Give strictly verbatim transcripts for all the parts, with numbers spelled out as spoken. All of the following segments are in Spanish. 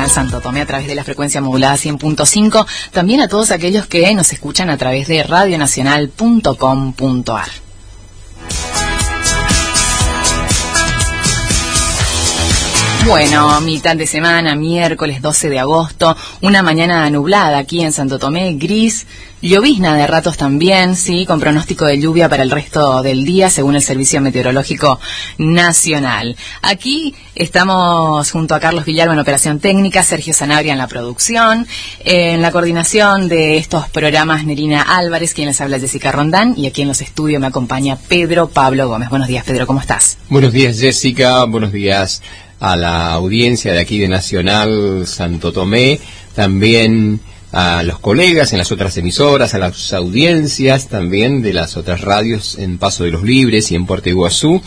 Nacional Santo Tomé a través de la frecuencia modulada cien punto cinco, también a todos aquellos que nos escuchan a través de radio nacional punto com punto ar. Bueno, mitad de semana, miércoles doce de agosto, una mañana nublada aquí en Santo Tomé, gris, llovizna de ratos también, sí, con pronóstico de lluvia para el resto del día, según el Servicio Meteorológico Nacional. Aquí estamos junto a Carlos Villalba en operación técnica, Sergio Sanabria en la producción, en la coordinación de estos programas Nerina Álvarez, quien les habla Jessica Rondán, y aquí en los estudios me acompaña Pedro Pablo Gómez. Buenos días, Pedro, ¿cómo estás? Buenos días, Jessica, buenos días a la audiencia de aquí de Nacional Santo Tomé, también a los colegas en las otras emisoras, a las audiencias también de las otras radios en Paso de los Libres y en Puerto Iguazú.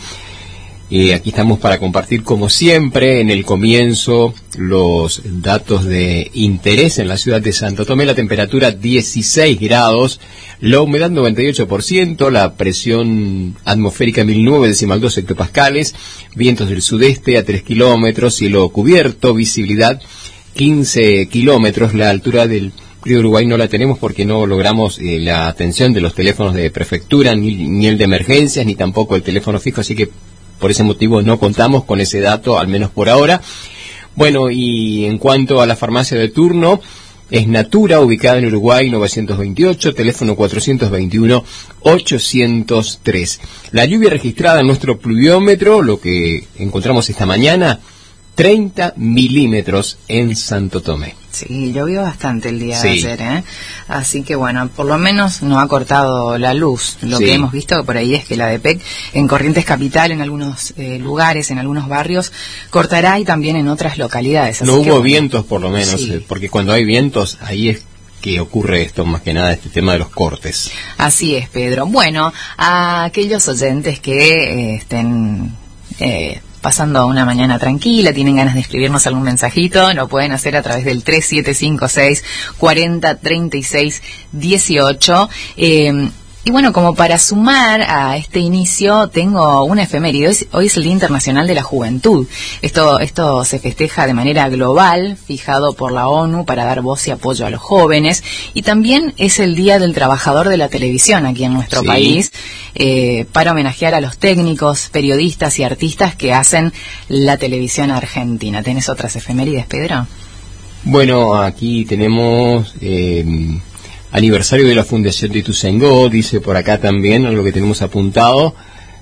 Y aquí estamos para compartir, como siempre, en el comienzo, los datos de interés en la ciudad de Santo Tomé. La temperatura dieciséis grados, la humedad noventa y ocho por ciento, la presión atmosférica mil nueve decimal dos hectopascales, vientos del sudeste a tres kilómetros, cielo cubierto, visibilidad quince kilómetros, la altura del río Uruguay no la tenemos porque no logramos eh, la atención de los teléfonos de prefectura, ni, ni el de emergencias, ni tampoco el teléfono fijo, así que por ese motivo no contamos con ese dato, al menos por ahora. Bueno, y en cuanto a la farmacia de turno, es Natura, ubicada en Uruguay novecientos veintiocho, teléfono cuatrocientos veintiuno, ochocientos tres. La lluvia registrada en nuestro pluviómetro, lo que encontramos esta mañana, treinta milímetros en Santo Tomé. Sí, llovió bastante el día sí. de ayer, ¿eh? Así que bueno, por lo menos no ha cortado la luz. Lo sí. que hemos visto por ahí es que la D P E C en Corrientes Capital, en algunos eh, lugares, en algunos barrios, cortará, y también en otras localidades. Así no que, hubo bueno, vientos por lo menos, sí. eh, porque cuando hay vientos, ahí es que ocurre esto, más que nada, este tema de los cortes. Así es, Pedro. Bueno, a aquellos oyentes que eh, estén Eh, pasando una mañana tranquila, tienen ganas de escribirnos algún mensajito, lo pueden hacer a través del tres siete cinco seis, cuarenta, treinta y seis, dieciocho. Eh, y bueno, como para sumar a este inicio, tengo una efeméride. Hoy, hoy es el Día Internacional de la Juventud. Esto, esto se festeja de manera global, fijado por la ONU para dar voz y apoyo a los jóvenes. Y también es el Día del Trabajador de la Televisión aquí en nuestro sí. país, eh, para homenajear a los técnicos, periodistas y artistas que hacen la televisión argentina. ¿Tenés otras efemérides, Pedro? Bueno, aquí tenemos Eh, aniversario de la Fundación de Ituzaingó, dice por acá también, algo que tenemos apuntado,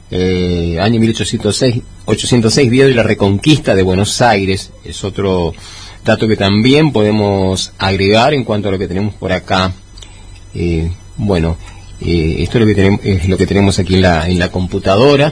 eh, año mil ochocientos seis, día de la Reconquista de Buenos Aires, es otro dato que también podemos agregar en cuanto a lo que tenemos por acá. Eh, bueno, eh, esto es lo que tenemos, es lo que tenemos aquí en la, en la computadora,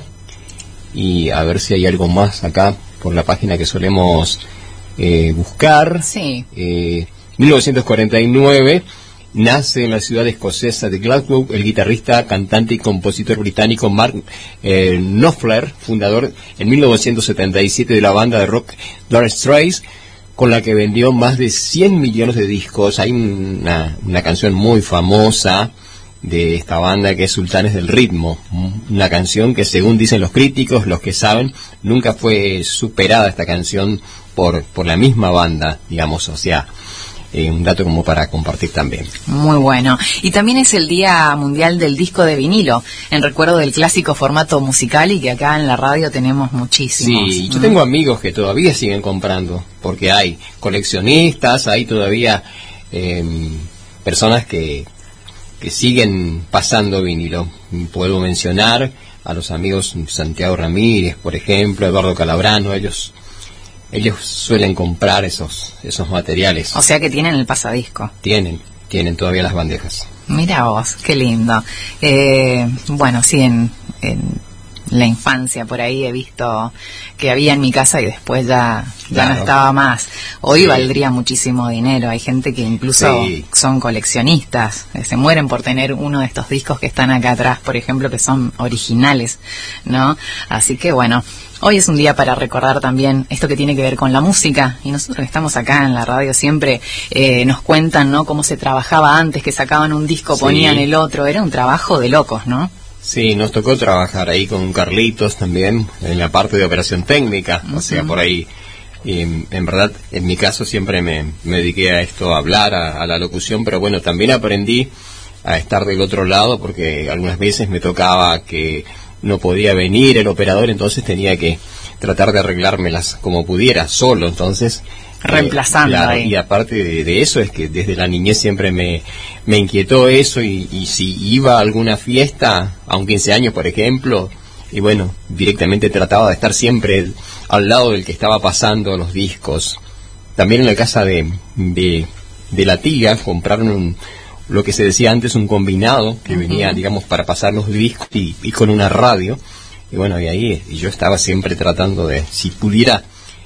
y a ver si hay algo más acá por la página que solemos eh, buscar. Sí. Eh, mil novecientos cuarenta y nueve, nace en la ciudad escocesa de Glasgow el guitarrista, cantante y compositor británico Mark eh, Knopfler, fundador en mil novecientos setenta y siete de la banda de rock Dire Straits, con la que vendió más de cien millones de discos. Hay una, una canción muy famosa de esta banda que es Sultanes del Ritmo, una canción que, según dicen los críticos, los que saben, nunca fue superada esta canción por, por la misma banda, digamos, o sea, Eh, un dato como para compartir también. Muy bueno. Y también es el Día Mundial del Disco de Vinilo, en recuerdo del clásico formato musical, y que acá en la radio tenemos muchísimos. Sí, yo tengo amigos que todavía siguen comprando, porque hay coleccionistas, hay todavía eh, personas que, que siguen pasando vinilo. Puedo mencionar a los amigos Santiago Ramírez, por ejemplo, Eduardo Calabrano, ellos... Ellos suelen comprar esos esos materiales. O sea que tienen el pasadisco. Tienen, tienen todavía las bandejas. Mira vos, qué lindo. Eh, bueno, sí, en, en la infancia por ahí he visto que había en mi casa y después ya, ya Claro. no estaba más. Hoy Sí. valdría muchísimo dinero. Hay gente que incluso Sí. son coleccionistas. Eh, Se mueren por tener uno de estos discos que están acá atrás, por ejemplo, que son originales, ¿no? Así que bueno, hoy es un día para recordar también esto que tiene que ver con la música, y nosotros que estamos acá en la radio siempre eh, nos cuentan, ¿no?, cómo se trabajaba antes, que sacaban un disco, Sí. ponían el otro, era un trabajo de locos, ¿no? Sí, nos tocó trabajar ahí con Carlitos también, en la parte de operación técnica, Uh-huh. o sea, por ahí Y en verdad, en mi caso siempre me, me dediqué a esto, a hablar, a, a la locución, pero bueno, también aprendí a estar del otro lado, porque algunas veces me tocaba que no podía venir el operador, entonces tenía que tratar de arreglármelas como pudiera, solo, entonces... Reemplazando eh, la, ahí. Y aparte de, de eso, es que desde la niñez siempre me, me inquietó eso, y, y si iba a alguna fiesta, a un quince años, por ejemplo... Y bueno, directamente trataba de estar siempre al lado del que estaba pasando los discos. También en la casa de, de, de la tía compraron un, lo que se decía antes un combinado, que uh-huh. venía, digamos, para pasar los discos y, y con una radio. Y bueno, y ahí y yo estaba siempre tratando de, si pudiera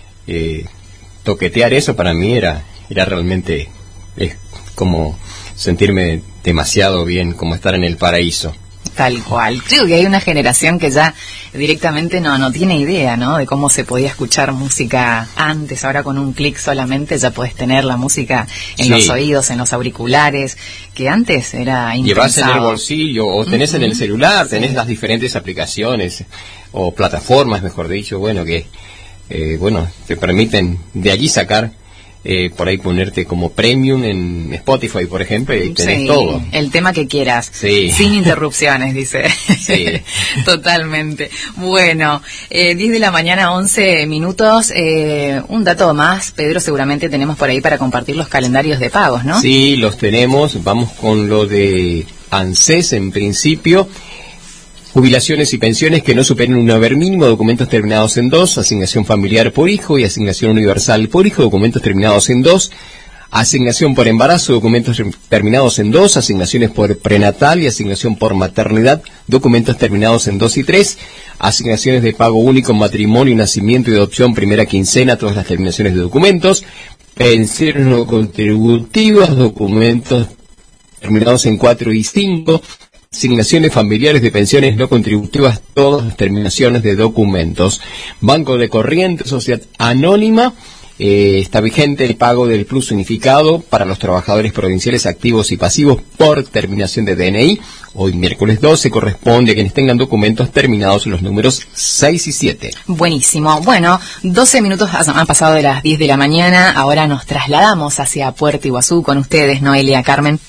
eh, toquetear eso, para mí era, era realmente es como sentirme demasiado bien, como estar en el paraíso. Tal cual. Creo que hay una generación que ya directamente no no tiene idea, ¿no? De cómo se podía escuchar música antes. Ahora con un clic solamente ya puedes tener la música en sí. los oídos, en los auriculares, que antes era impensado. Llevas en el bolsillo o tenés uh-huh. en el celular, tenés sí. las diferentes aplicaciones o plataformas, mejor dicho, bueno, que eh, bueno te permiten de allí sacar. Eh, por ahí ponerte como premium en Spotify, por ejemplo, y tenés sí, todo. El tema que quieras, sí. sin interrupciones, dice. Sí. Totalmente. Bueno, eh, diez de la mañana, once minutos. Eh, un dato más, Pedro, seguramente tenemos por ahí para compartir los calendarios de pagos, ¿no? Sí, los tenemos. Vamos con lo de ANSES en principio. Jubilaciones y pensiones que no superen un haber mínimo, documentos terminados en dos, asignación familiar por hijo y asignación universal por hijo, documentos terminados en dos, asignación por embarazo, documentos terminados en dos, asignaciones por prenatal y asignación por maternidad, documentos terminados en dos y tres, asignaciones de pago único, matrimonio, nacimiento y adopción, primera quincena, todas las terminaciones de documentos, pensiones no contributivas, documentos terminados en cuatro y cinco, asignaciones familiares de pensiones no contributivas, todas las terminaciones de documentos. Banco de Corriente, Sociedad Anónima, eh, está vigente el pago del plus unificado para los trabajadores provinciales activos y pasivos por terminación de D N I. Hoy, miércoles doce, corresponde a quienes tengan documentos terminados en los números seis y siete. Buenísimo. Bueno, doce minutos han pasado de las diez de la mañana. Ahora nos trasladamos hacia Puerto Iguazú con ustedes, Noelia, Carmen.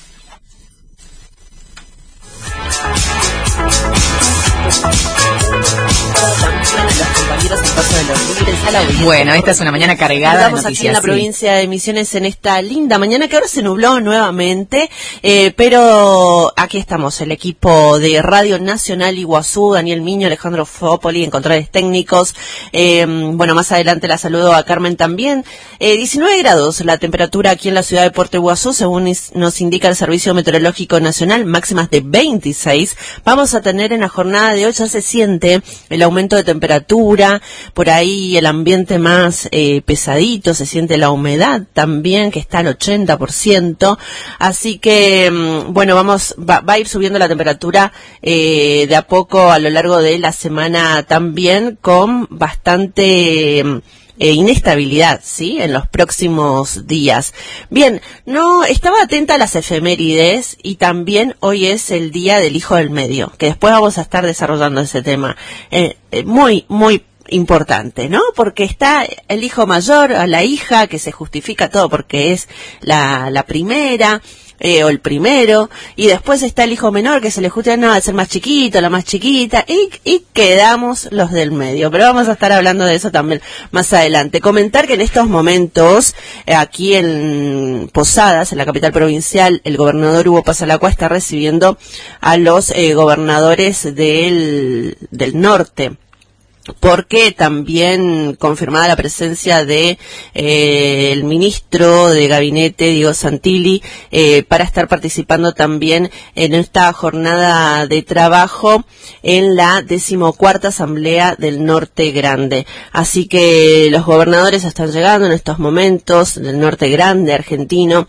Bueno, esta es una mañana cargada de noticias. Aquí en la sí. provincia de Misiones en esta linda mañana que ahora se nubló nuevamente, eh, pero aquí estamos, el equipo de Radio Nacional Iguazú, Daniel Miño, Alejandro Fópoli, en controles técnicos. Eh, bueno, más adelante la saludo a Carmen también. Eh, diecinueve grados la temperatura aquí en la ciudad de Puerto Iguazú, según nos indica el Servicio Meteorológico Nacional, máximas de veintiséis. Vamos a tener en la jornada de hoy, ya se siente el aumento de temperatura, por ahí el ambiente más eh, pesadito, se siente la humedad también, que está al ochenta por ciento, así que, bueno, vamos va, va a ir subiendo la temperatura eh, de a poco a lo largo de la semana también, con bastante... Eh, inestabilidad, ¿sí? En los próximos días. Bien, no estaba atenta a las efemérides y también hoy es el Día del Hijo del Medio, que después vamos a estar desarrollando ese tema. Eh, eh, muy, muy importante, ¿no? Porque está el hijo mayor, a la hija, que se justifica todo porque es la, la primera, eh, o el primero, y después está el hijo menor, que se le justifica, no, de ser más chiquito, la más chiquita, y, y quedamos los del medio. Pero vamos a estar hablando de eso también más adelante. Comentar que en estos momentos, eh, aquí en Posadas, en la capital provincial, el gobernador Hugo Pasalacua está recibiendo a los eh, gobernadores del, del norte, porque también confirmada la presencia de eh, el ministro de Gabinete, Diego Santilli, eh, para estar participando también en esta jornada de trabajo en la decimocuarta Asamblea del Norte Grande. Así que los gobernadores están llegando en estos momentos del Norte Grande argentino,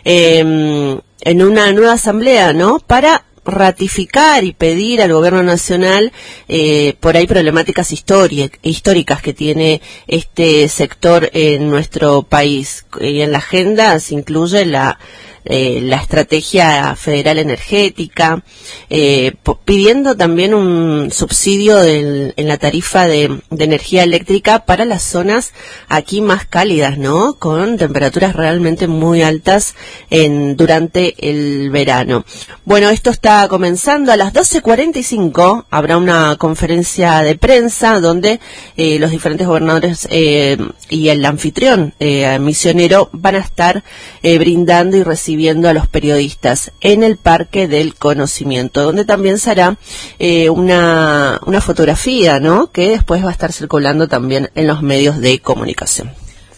eh, en una nueva asamblea, ¿no?, para ratificar y pedir al gobierno nacional eh, por ahí problemáticas históricas que tiene este sector en nuestro país. Y en la agenda se incluye la eh, la estrategia federal energética, eh, pidiendo también un subsidio del, en la tarifa de, de energía eléctrica para las zonas aquí más cálidas, ¿no? Con temperaturas realmente muy altas en durante el verano. Bueno, esto está comenzando a las doce cuarenta y cinco, habrá una conferencia de prensa donde eh, los diferentes gobernadores eh, y el anfitrión eh, misionero van a estar eh, brindando y recibiendo a los periodistas en el Parque del Conocimiento, donde también se hará eh, una, una fotografía, ¿no?, que después va a estar circulando también en los medios de comunicación.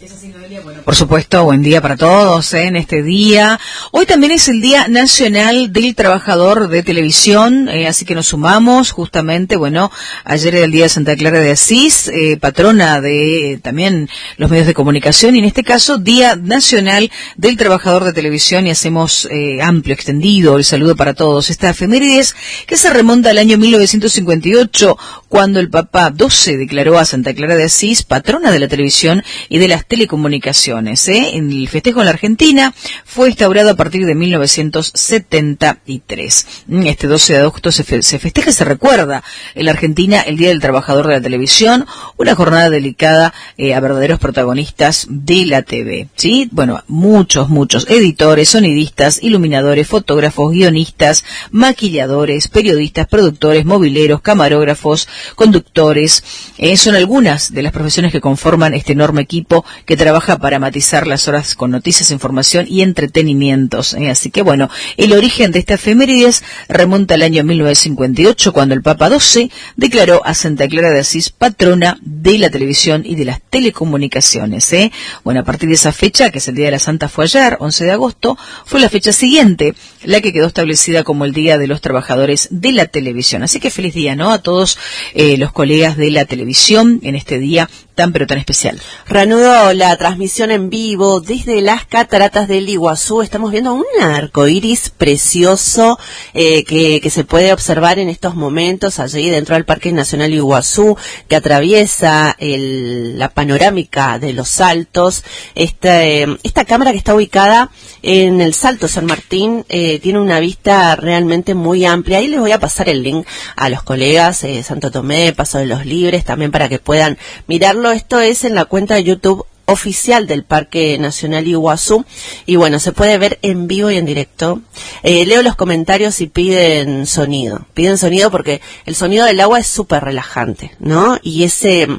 Bueno, por supuesto, buen día para todos ¿eh? En este día. Hoy también es el Día Nacional del Trabajador de Televisión, eh, así que nos sumamos justamente, bueno, ayer era el Día de Santa Clara de Asís, eh, patrona de eh, también los medios de comunicación, y en este caso Día Nacional del Trabajador de Televisión, y hacemos eh, amplio, extendido el saludo para todos. Esta efemérides que se remonta al año mil novecientos cincuenta y ocho, cuando el Papa doce declaró a Santa Clara de Asís patrona de la televisión y de las telecomunicaciones. ¿eh? En el festejo en la Argentina fue instaurado a partir de mil novecientos setenta y tres. Este doce de agosto se, fe se festeja y se recuerda en la Argentina el Día del Trabajador de la Televisión, una jornada dedicada eh, a verdaderos protagonistas de la T V. ¿Sí? Bueno, muchos, muchos editores, sonidistas, iluminadores, fotógrafos, guionistas, maquilladores, periodistas, productores, mobileros, camarógrafos, conductores, eh, son algunas de las profesiones que conforman este enorme equipo que trabaja para matizar las horas con noticias, información y entretenimientos. ¿eh? Así que bueno, el origen de esta efemérides remonta al año mil novecientos cincuenta y ocho, cuando el Papa doce declaró a Santa Clara de Asís patrona de la televisión y de las telecomunicaciones. ¿eh? Bueno, a partir de esa fecha, que es el Día de la Santa fue ayer, once de agosto, fue la fecha siguiente, la que quedó establecida como el Día de los Trabajadores de la Televisión. Así que feliz día, ¿no?, a todos eh, los colegas de la televisión en este día tan pero tan especial. Reanudo la transmisión en vivo desde las cataratas del Iguazú. Estamos viendo un arco iris precioso eh, que, que se puede observar en estos momentos allí dentro del Parque Nacional Iguazú, que atraviesa el, la panorámica de los Saltos. Esta, eh, esta cámara que está ubicada en el Salto San Martín eh, tiene una vista realmente muy amplia. Ahí les voy a pasar el link a los colegas eh, Santo Tomé, Paso de los Libres, también para que puedan mirarlo. Esto es en la cuenta de YouTube oficial del Parque Nacional Iguazú, y bueno, se puede ver en vivo y en directo. Eh, leo los comentarios y piden sonido, piden sonido porque el sonido del agua es súper relajante, ¿no? Y ese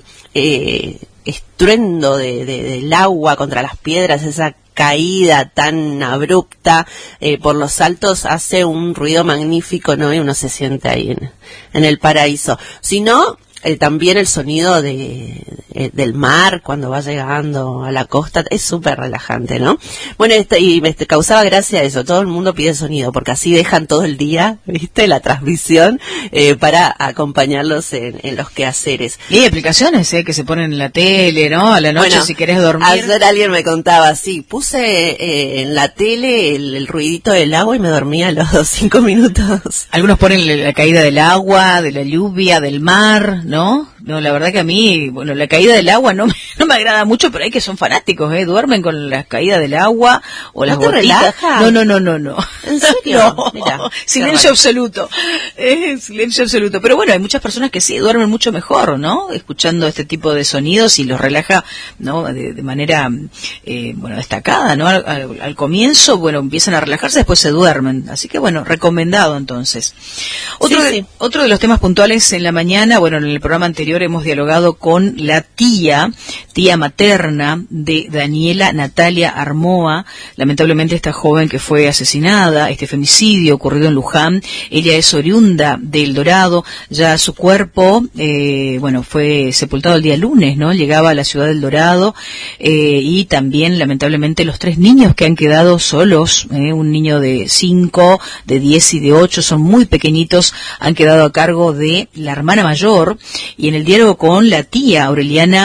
eh, estruendo de, de, del agua contra las piedras, esa caída tan abrupta eh, por los saltos, hace un ruido magnífico, ¿no? Y uno se siente ahí en, en el paraíso. Si no, Eh, también el sonido de, eh, del mar cuando va llegando a la costa es súper relajante, ¿no? Bueno, este, y me causaba gracia eso, todo el mundo pide sonido, porque así dejan todo el día, ¿viste?, la transmisión eh, para acompañarlos en, en los quehaceres. Y hay aplicaciones eh, que se ponen en la tele, ¿no?, a la noche, bueno, si querés dormir. Ayer alguien me contaba, sí, puse eh, en la tele el, el ruidito del agua y me dormía a los cinco minutos. Algunos ponen la caída del agua, de la lluvia, del mar, ¿no? No, la verdad que a mí, bueno, la caída del agua no me, no me agrada mucho, pero hay que son fanáticos, ¿eh? Duermen con la caída del agua o las ¿No te gotitas. relaja? No, no, no, no, no. ¿En serio? No, Mirá, silencio absoluto. Eh, silencio absoluto. Pero bueno, hay muchas personas que sí duermen mucho mejor, ¿no? Escuchando este tipo de sonidos y los relaja, ¿no? De, de manera, eh, bueno, destacada, ¿no? Al, al, al comienzo, bueno, empiezan a relajarse, después se duermen. Así que bueno, recomendado entonces. Otro, sí, de, sí. otro de los temas puntuales en la mañana, bueno, en el programa anterior hemos dialogado con la tía, tía materna de Daniela Natalia Armoa, lamentablemente esta joven que fue asesinada, este femicidio ocurrido en Luján. Ella es oriunda de El Dorado, ya su cuerpo, eh, bueno, fue sepultado el día lunes, ¿no? Llegaba a la ciudad del Dorado, eh, y también lamentablemente los tres niños que han quedado solos, eh, un niño de cinco, de diez y de ocho, son muy pequeñitos, han quedado a cargo de la hermana mayor. Y en el diálogo con la tía Aureliana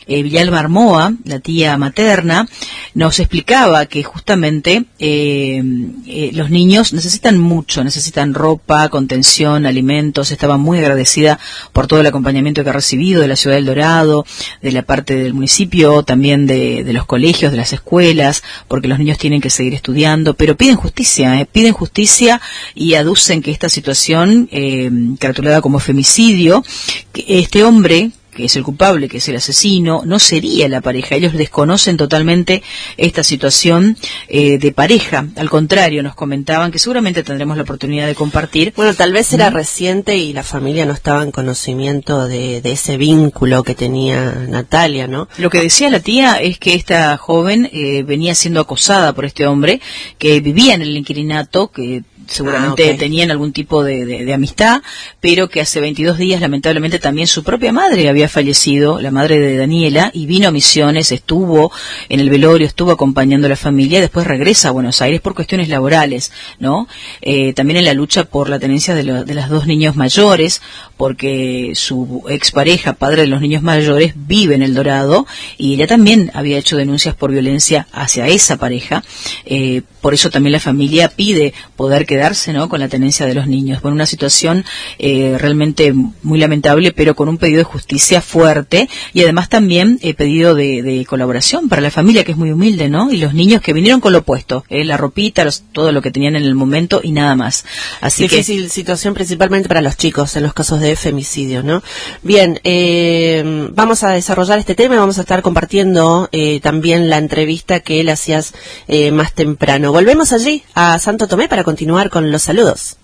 eh, Villalba Armoa, la tía materna, nos explicaba que justamente eh, eh, los niños necesitan mucho, necesitan ropa, contención, alimentos. Estaba muy agradecida por todo el acompañamiento que ha recibido de la ciudad del Dorado, de la parte del municipio, también de, de los colegios, de las escuelas, porque los niños tienen que seguir estudiando, pero piden justicia, eh, piden justicia y aducen que esta situación, eh, caratulada como femicidio, que este hombre, que es el culpable, que es el asesino, no sería la pareja. Ellos desconocen totalmente esta situación eh, de pareja. Al contrario, nos comentaban que seguramente tendremos la oportunidad de compartir. Bueno, tal vez era ¿Mm? reciente y la familia no estaba en conocimiento de, de ese vínculo que tenía Natalia, ¿no? Lo que decía la tía es que esta joven eh, venía siendo acosada por este hombre, que vivía en el inquilinato, que seguramente ah, okay. tenían algún tipo de, de, de amistad, pero que hace veintidós días lamentablemente también su propia madre había fallecido, la madre de Daniela, y vino a Misiones, estuvo en el velorio, estuvo acompañando a la familia, después regresa a Buenos Aires por cuestiones laborales, ¿no? Eh, también en la lucha por la tenencia de, lo, de las dos niños mayores, porque su expareja, padre de los niños mayores, vive en El Dorado, y ella también había hecho denuncias por violencia hacia esa pareja, eh, por eso también la familia pide poder quedarse, ¿no?, con la tenencia de los niños. Bueno, una situación eh, realmente muy lamentable, pero con un pedido de justicia fuerte, y además también eh, pedido de, de colaboración para la familia, que es muy humilde, ¿no? Y los niños que vinieron con lo opuesto, eh, la ropita, los, todo lo que tenían en el momento y nada más. Así difícil que, situación principalmente para los chicos en los casos de femicidio, ¿no? Bien, eh, vamos a desarrollar este tema y vamos a estar compartiendo eh, también la entrevista que él hacías eh, más temprano. Volvemos allí a Santo Tomé para continuar con los saludos.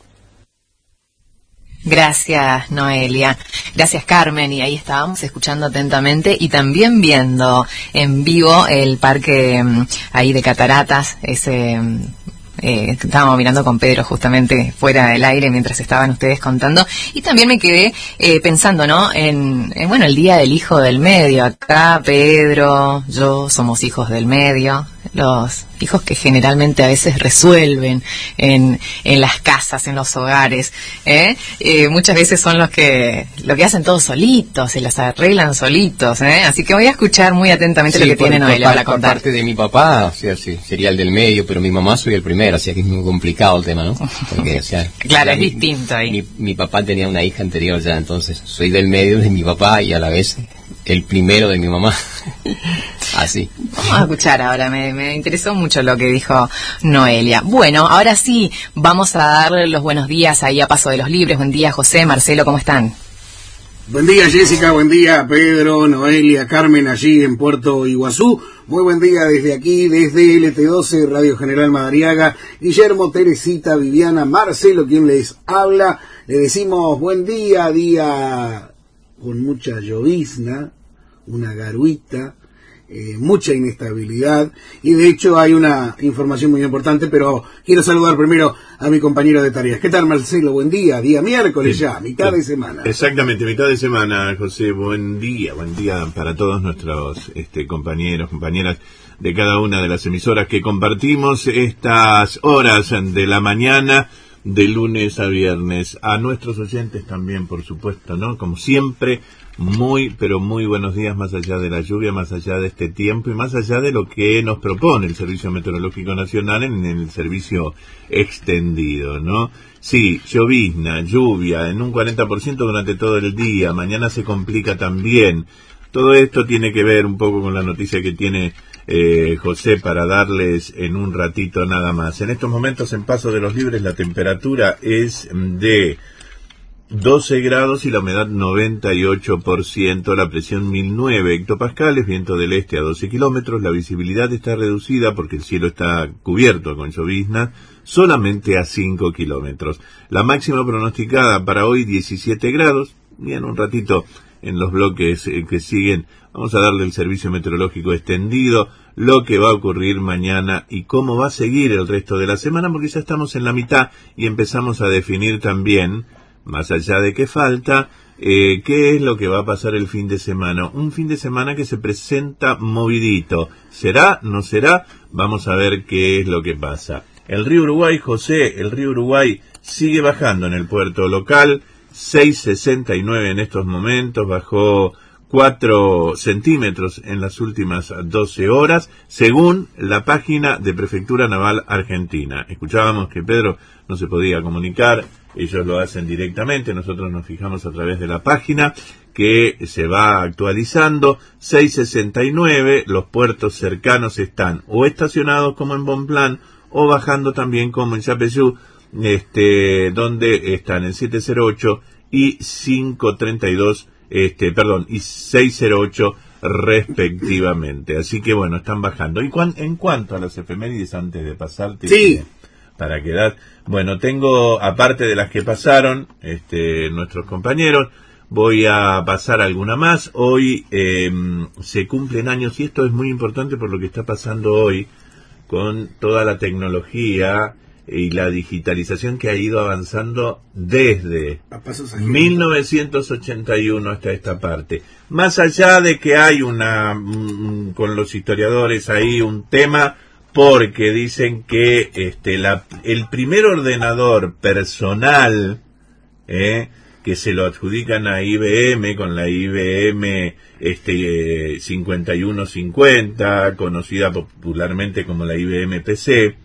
Gracias, Noelia. Gracias, Carmen. Y ahí estábamos escuchando atentamente y también viendo en vivo el parque ahí de Cataratas, ese... Eh, estábamos mirando con Pedro justamente fuera del aire mientras estaban ustedes contando, y también me quedé eh, pensando, ¿no?, en, en, bueno, el día del hijo del medio. Acá Pedro, yo somos hijos del medio, los hijos que generalmente a veces resuelven en, en las casas, en los hogares, ¿eh? Eh, muchas veces son los que lo que hacen todos solitos, se las arreglan solitos, ¿eh? Así que voy a escuchar muy atentamente sí, lo que por, tiene Noelia para contar. Por parte de mi papá, o sea, sí, sería el del medio, pero mi mamá soy el primero, así que es muy complicado el tema, ¿no? Porque, o sea, claro, es mi, distinto ahí. Mi, mi papá tenía una hija anterior ya, entonces soy del medio de mi papá y a la vez el primero de mi mamá. Así. Vamos a escuchar ahora, me, me interesó mucho lo que dijo Noelia. Bueno, ahora sí, vamos a darle los buenos días ahí a Paso de los Libres. Buen día, José, Marcelo, ¿cómo están? Buen día, Jessica, buen día, Pedro, Noelia, Carmen, allí en Puerto Iguazú. Muy buen día desde aquí, desde L T doce, Radio General Madariaga. Guillermo, Teresita, Viviana, Marcelo, quien les habla. Le decimos buen día, día con mucha llovizna, una garuita, eh, mucha inestabilidad, y de hecho hay una información muy importante, pero quiero saludar primero a mi compañero de tareas. ¿Qué tal, Marcelo? Buen día, día miércoles ya, mitad de semana. Exactamente, mitad de semana, José, buen día, buen día para todos nuestros este, compañeros, compañeras de cada una de las emisoras que compartimos estas horas de la mañana, de lunes a viernes. A nuestros oyentes también, por supuesto, ¿no? Como siempre, muy, pero muy buenos días, más allá de la lluvia, más allá de este tiempo y más allá de lo que nos propone el Servicio Meteorológico Nacional en el servicio extendido, ¿no? Sí, llovizna, lluvia, en un cuarenta por ciento durante todo el día, mañana se complica también. Todo esto tiene que ver un poco con la noticia que tiene eh, José para darles en un ratito nada más. En estos momentos en Paso de los Libres la temperatura es de doce grados y la humedad noventa y ocho por ciento, la presión mil nueve hectopascales, viento del este a doce kilómetros, la visibilidad está reducida porque el cielo está cubierto con llovizna, solamente a cinco kilómetros. La máxima pronosticada para hoy diecisiete grados, y en un ratito en los bloques eh, que siguen vamos a darle el servicio meteorológico extendido, lo que va a ocurrir mañana y cómo va a seguir el resto de la semana, porque ya estamos en la mitad y empezamos a definir también, más allá de qué falta, eh, qué es lo que va a pasar el fin de semana. Un fin de semana que se presenta movidito. ¿Será? ¿No será? Vamos a ver qué es lo que pasa. El río Uruguay, José, el río Uruguay sigue bajando en el puerto local, seis sesenta y nueve en estos momentos, bajó cuatro centímetros en las últimas doce horas, según la página de Prefectura Naval Argentina. Escuchábamos que Pedro no se podía comunicar, ellos lo hacen directamente, nosotros nos fijamos a través de la página que se va actualizando. Seis sesenta y nueve, los puertos cercanos están o estacionados como en Bonplan o bajando también como en Yapeyú, este, donde están en siete cero ocho y cinco treinta y dos, este, perdón, y seis cero ocho respectivamente. Así que bueno, están bajando. Y cuan, en cuanto a las efemérides, antes de pasarte, sí, para quedar, bueno, tengo, aparte de las que pasaron, este, nuestros compañeros, voy a pasar alguna más. Hoy eh, se cumplen años, y esto es muy importante por lo que está pasando hoy, con toda la tecnología y la digitalización que ha ido avanzando desde mil novecientos ochenta y uno hasta esta parte. Más allá de que hay una, mm, con los historiadores ahí un tema, porque dicen que este, la, el primer ordenador personal, eh, que se lo adjudican a I B M, con la I B M este, cincuenta y uno cincuenta, conocida popularmente como la I B M P C,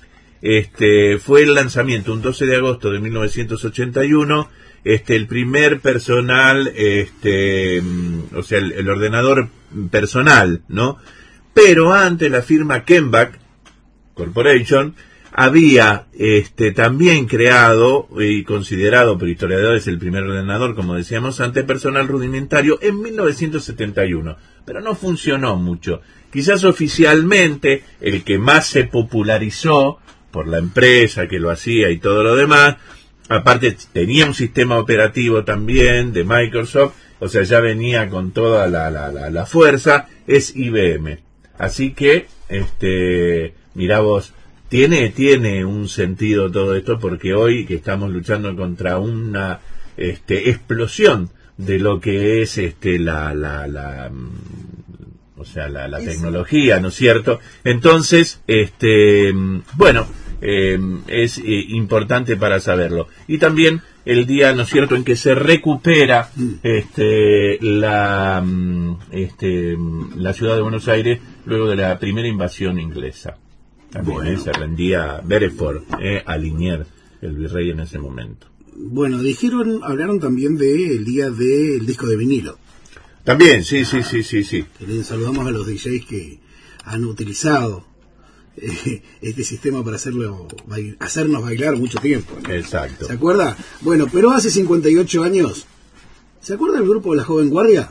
este, fue el lanzamiento un doce de agosto de mil novecientos ochenta y uno, este, el primer personal, este, o sea, el, el ordenador personal, ¿no? Pero antes la firma Kenbach Corporation había este, también creado y considerado por historiadores el primer ordenador, como decíamos antes, personal rudimentario en mil novecientos setenta y uno, pero no funcionó mucho. Quizás oficialmente el que más se popularizó por la empresa que lo hacía y todo lo demás, aparte tenía un sistema operativo también de Microsoft, o sea, ya venía con toda la, la, la, la fuerza, es I B M. Así que, este, mirá vos, Tiene, tiene un sentido todo esto, porque hoy que estamos luchando contra una este, explosión de lo que es este, la, la, la, o sea, la, la tecnología, ¿no es cierto? Entonces, este, bueno, eh, es eh, importante para saberlo. Y también el día, ¿no es cierto?, en que se recupera este, la, este, la ciudad de Buenos Aires luego de la primera invasión inglesa. También bueno. eh, se rendía Bereford eh, a Liniers, el virrey en ese momento. Bueno, dijeron, hablaron también del día del disco de vinilo. También, sí, sí, sí, sí, sí. Les saludamos a los D Js que han utilizado eh, este sistema para hacerlo bail- hacernos bailar mucho tiempo, ¿no? Exacto. ¿Se acuerda? Bueno, pero hace cincuenta y ocho años, ¿se acuerda del grupo de la Joven Guardia?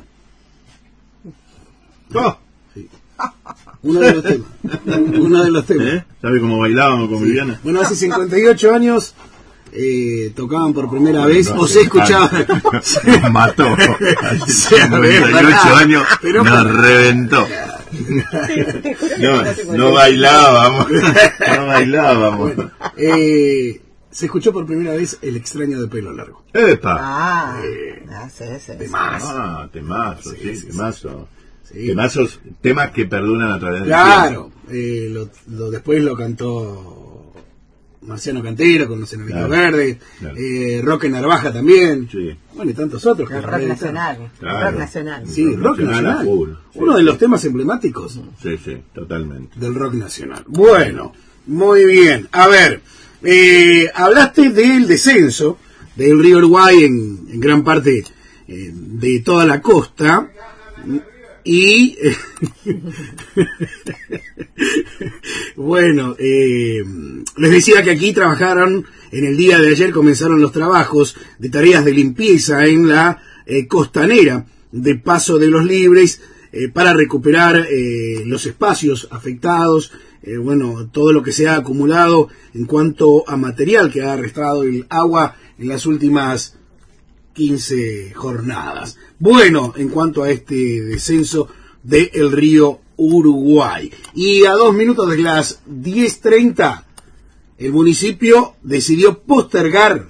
Oh. Sí. Uno de los temas. Uno de los temas. ¿Eh? ¿Sabe cómo bailábamos con Sí. Viviana? Bueno, hace cincuenta y ocho años eh, tocaban por primera vez, no, o se escuchaban. Nos mató. Hace cincuenta y ocho años Pero, nos reventó. No, no bailábamos. No bailábamos. Bueno, eh, se escuchó por primera vez El extraño de pelo largo. ¡Epa! Ah, Eh, ah, sí, sí, sí. temazo. Ah, temazo, sí, Sí, sí, temazo. Sí. Temazos, temas que perduran a través del Claro, eh, lo, lo, después lo cantó Marciano Cantero con Los Enanitos Claro, Verdes, claro. eh, Roque Narvaja también, Sí. bueno, y tantos otros. que El rock reeditaron. nacional. Claro. El rock nacional. Sí, Rock rock nacional nacional, a full. Sí, uno de sí. los temas emblemáticos Sí, sí, totalmente. del rock nacional. Bueno, muy bien, a ver, eh, hablaste del descenso del río Uruguay en, en gran parte eh, de toda la costa. Y bueno, eh, les decía que aquí trabajaron, en el día de ayer comenzaron los trabajos de tareas de limpieza en la eh, costanera de Paso de los Libres eh, para recuperar eh, los espacios afectados, eh, bueno, todo lo que se ha acumulado en cuanto a material que ha arrastrado el agua en las últimas quince jornadas. Bueno, en cuanto a este descenso del río Uruguay. Y a dos minutos de las diez treinta, el municipio decidió postergar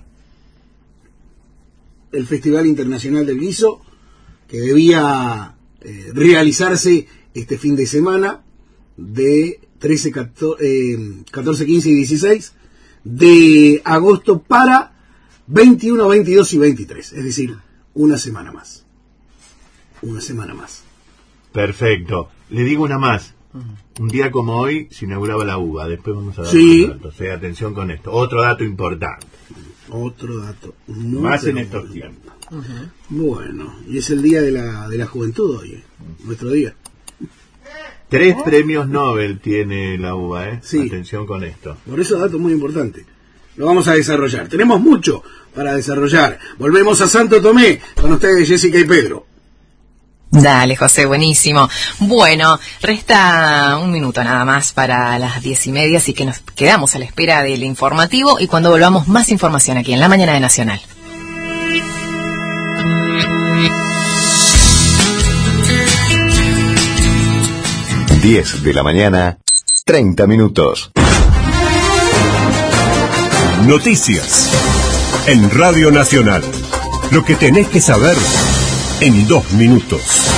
el Festival Internacional del Guiso, que debía eh, realizarse este fin de semana de trece, catorce, quince y dieciséis de agosto para veintiuno, veintidós y veintitrés, es decir, una semana más. una semana más. Perfecto. Le digo una más. Un día como hoy se inauguraba la uva. Después vamos a dar sí. más datos. O sea, atención con esto. Otro dato importante. Otro dato. Muy más en estos tiempos. Uh-huh. Bueno, y es el día de la, de la juventud hoy, ¿eh? Nuestro día. Tres premios Nobel tiene la uva, ¿eh? Sí. Atención con esto. Por eso dato muy importante. Lo vamos a desarrollar. Tenemos mucho para desarrollar. Volvemos a Santo Tomé con ustedes, Jessica y Pedro. Dale, José, buenísimo. Bueno, resta un minuto nada más para las diez y media, así que nos quedamos a la espera del informativo y cuando volvamos más información aquí en La Mañana de Nacional. diez de la mañana, treinta minutos. Noticias en Radio Nacional. Lo que tenés que saber en dos minutos.